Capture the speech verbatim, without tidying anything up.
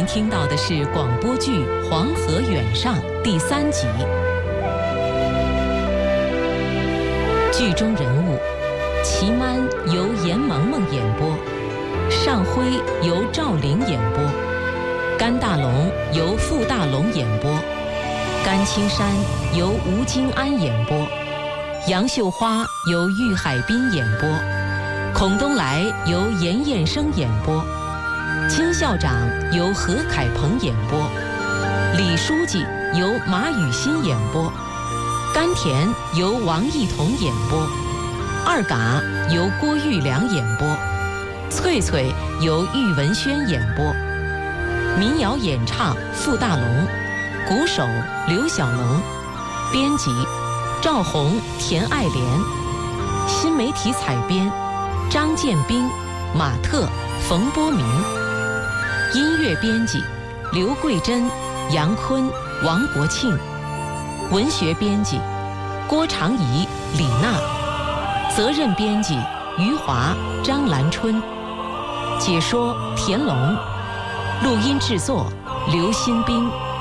您听到的是广播剧《黄河远上》第三集。剧中人物：祁曼由严萌萌演播，尚辉由赵玲演播，甘大龙由傅大龙演播，甘青山由吴京安演播，杨秀花由郁海滨演播，孔东来由严彦生演播，金校长由何凯鹏演播，李书记由马雨欣演播，甘甜由王艺彤演播，二嘎由郭玉良演播，翠翠由郁文轩演播，民谣演唱傅大龙，鼓手刘小龙，编辑赵红、田爱莲，新媒体采编张建斌、马特、冯波明，音乐编辑刘桂珍、杨坤、王国庆，文学编辑郭长怡、李娜，责任编辑余华、张兰春，解说田龙，录音制作刘新兵。